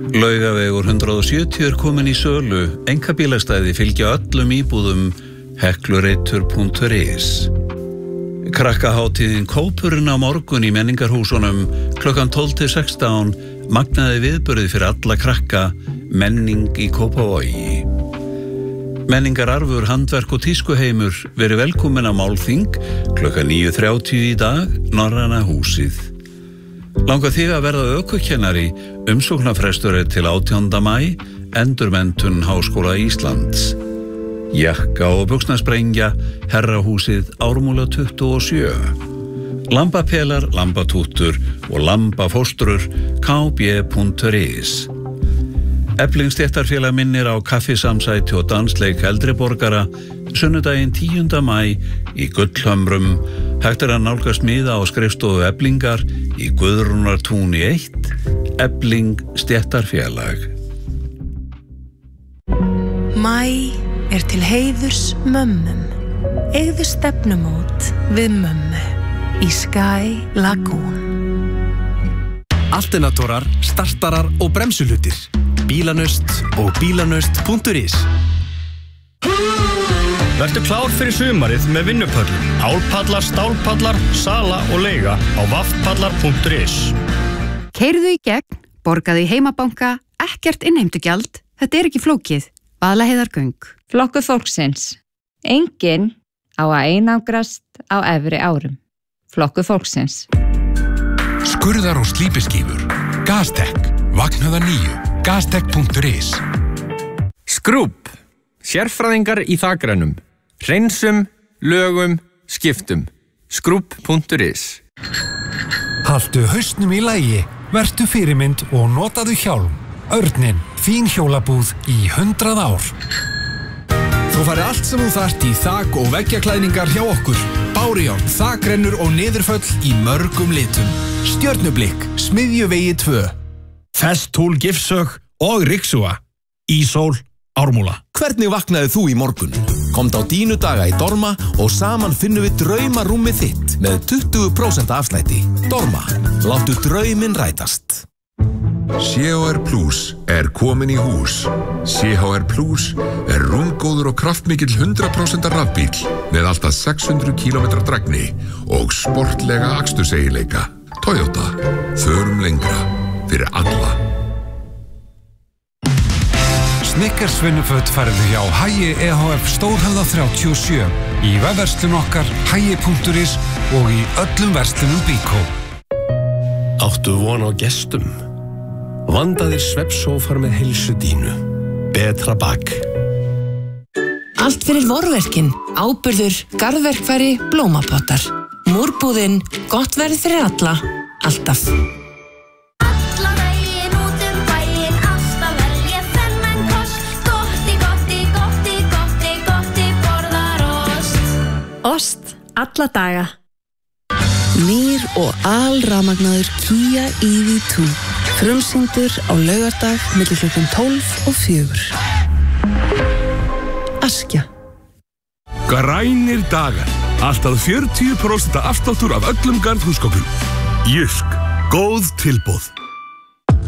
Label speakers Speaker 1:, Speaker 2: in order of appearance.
Speaker 1: Laugavegur 170 komin í sölu. Einkabílastæði fylgja öllum íbúðum. Heklureitur.is. Krakkahátíðin Kópurinn á morgun í menningarhúsunum klukkan 12-16. Magnaði viðburði fyrir alla krakka. Menning í Kópavogi. Menningararfur, handverk og tískuheimur. Verið velkomin á málþing klukkan 9:30 í dag. Norræna húsið. Langar þig að verða ökukennari? Umsóknarfrestur til 18. maí. Endurmenntun Háskóla Íslands. Jakka og buxnasprengja. Herrahúsið Ármúla 27. Lambapelar, lambatúttur og lambafóstrur. kb.is. Efling stéttarfélag minnir á kaffisamsæti og dansleik eldri borgara sunnudaginn 10. maí í Gullhömrum. Hægt að nálgast miða á skrifstofu Eflingar í Guðrúnartúni 1. Efling stéttarfélag.
Speaker 2: Maí til heiðurs mömmum. Eigðu stefnumót við mömmu í Sky Lagoon.
Speaker 3: Alternatorar, startarar og bremsuhlutir. Bílanust og bílanust.is.
Speaker 4: Vertu klár fyrir sumarið með vinnupöllum. Álpallar, stálpallar, sala og leiga á vaffpallar.is.
Speaker 5: Keyrðu í gegn, borgaðu í heimabanka, ekkert innheimtugjald. Þetta ekki flókið. Vaðlaheiðargöng.
Speaker 6: Flokkur fólksins. Enginn á að einangrast á efri árum. Flokkur fólksins.
Speaker 7: Skurðar og slípiskífur. Gastek. Vaknaða 9. Gastek.is.
Speaker 8: Skrúbb. Sérfræðingar í þakrennum. Hreinsum, lögum, skiptum. Skrúbb.is.
Speaker 9: Haltu hausnum í lagi, vertu fyrirmynd og notaðu hjálm. Örninn, þín hjólabúð í 100 ár.
Speaker 3: Þú færði allt sem þú þarft í þak- og veggjaklæðningar hjá okkur. Bárujárn, þakrennur og niðurföll í mörgum litum. Stjörnublikk, Smiðjuvegi 2.
Speaker 4: Festtúl, Gifsög og Rixua. Ísól, Ármúla.
Speaker 3: Hvernig vaknaði þú í morgun? Komdu á Dínu daga í Dorma og saman finnum við draumarúmið þitt með 20% afslætti. Dorma, láttu drauminn rætast.
Speaker 7: CHR Plus komin í hús. CHR Plus rúmgóður og kraftmikill 100% rafbíll með alltaf 600 km drægni og sportlega aksturseiginleika. Toyota, förum lengra fyrir alla.
Speaker 9: Snickers vinnuföt færðu hjá Hagi EHF Stórhöfða 37 í vefverslun okkar hagi.is og í öllum verslunum Bíkó.
Speaker 10: Áttu von á gestum? Vandaðir svefnsófar með heilsu dínu. Betra bak.
Speaker 2: Allt fyrir vorverkin. Áburður, garðverkfæri, blómapottar. Múrbúðin, gott verð fyrir alla. Alltaf.
Speaker 11: Ost alla daga.
Speaker 2: Nýr og alrafmagnaður Kia EV2. Frumsýndur á laugardag milli klukkan 12 og 4. Askja.
Speaker 12: Grænir dagar. Alltaf 40% afsláttur af öllum garðhúsgögnum. Jysk. Góð tilboð.